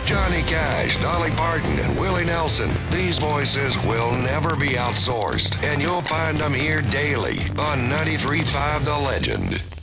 Johnny Cash, Dolly Parton, and Willie Nelson. These voices will never be outsourced, and you'll find them here daily on 93.5 The Legend.